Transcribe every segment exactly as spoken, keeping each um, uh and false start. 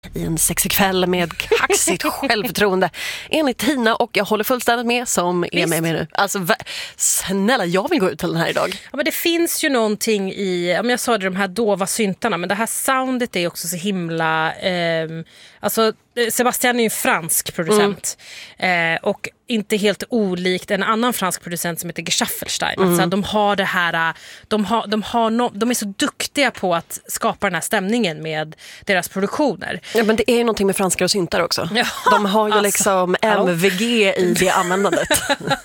i en sexig kväll med kaxigt självförtroende. Enligt Tina, och jag håller fullständigt med som är med mig nu. Alltså va- snälla, jag vill gå ut till den här idag. Ja, men det finns ju någonting i, om jag sa det, de här dova syntarna, men det här soundet är också så himla, eh, alltså Sebastian är ju en fransk producent mm. eh, och inte helt olikt en annan fransk producent som heter Geschaffelstein. Mm. Alltså, de har det här, de, har, de, har no, de är så duktiga på att skapa den här stämningen med deras produktioner. Ja, men det är ju någonting med franskar och syntar också. Ja, de har ju alltså, liksom M V G i det användandet.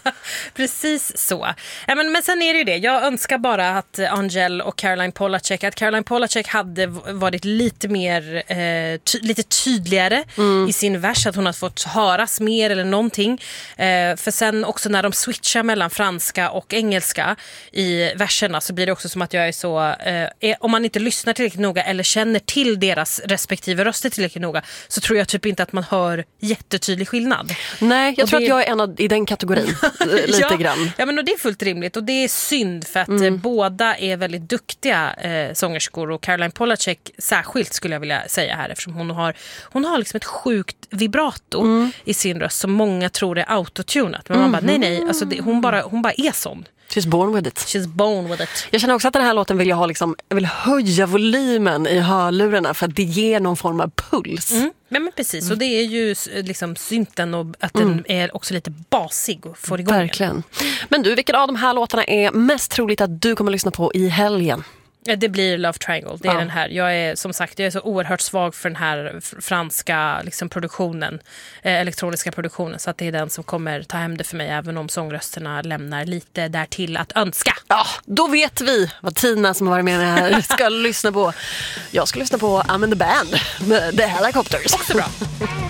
Precis så. Ja, men, men sen är det ju det. Jag önskar bara att Angèle och Caroline Polachek, att Caroline Polachek hade varit lite mer eh, ty- lite tydligare mm. i sin vers, att hon har fått höras mer eller någonting. Eh, för sen också när de switchar mellan franska och engelska i verserna så blir det också som att jag är så eh, är, om man inte lyssnar tillräckligt noga eller känner till deras respektive röster tillräckligt noga, så tror jag typ inte att man hör jättetydlig skillnad. Nej, jag och tror det... att jag är en av, i den kategorin lite ja, grann. Ja, men och det är fullt rimligt och det är synd för att mm. eh, båda är väldigt duktiga eh, sångerskor, och Caroline Polachek särskilt skulle jag vilja säga här, eftersom hon har, hon har liksom ett sjukt vibrato mm. i sin röst som många tror är autotunat. Men man bara, nej nej, alltså det, hon, bara, hon bara är sån. She's born with it. She's born with it. Jag känner också att den här låten vill jag ha liksom, jag vill höja volymen i hörlurarna för att det ger någon form av puls. Mm. Ja, men precis, mm. och det är ju liksom synten och att mm. den är också lite basig och får igång. Verkligen. Men du, vilken av de här låtarna är mest troligt att du kommer att lyssna på i helgen? Det blir Love Triangle, det är ja. den här. Jag är som sagt, jag är så oerhört svag för den här franska liksom, produktionen, eh, elektroniska produktionen, så att det är den som kommer ta hem det för mig, även om sångrösterna lämnar lite där till att önska. Ja, då vet vi vad Tina som har varit med här ska lyssna på. Jag ska lyssna på I'm in the Band med The Helicopters. Också bra.